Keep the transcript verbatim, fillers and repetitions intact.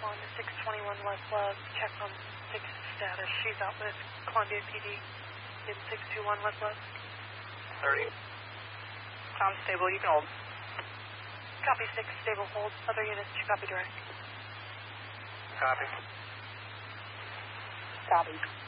on to six twenty-one West Love. Check on six status. She's out with Columbia P D in six two one West Love. thirty. Tom, stable, you can hold. Copy six, stable hold. Other units, copy direct. Copy. Copy.